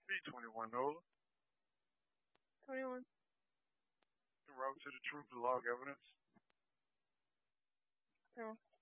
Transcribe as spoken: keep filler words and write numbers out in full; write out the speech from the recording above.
B twenty-one Nola. twenty-one. En route to the truth to log evidence. No.